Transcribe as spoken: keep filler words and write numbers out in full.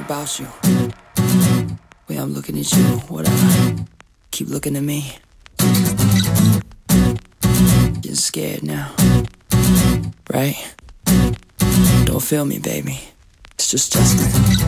about you. Way I'm looking at you, whatever. Keep looking at me. Getting scared now, right? Don't feel me, baby. It's just Justin.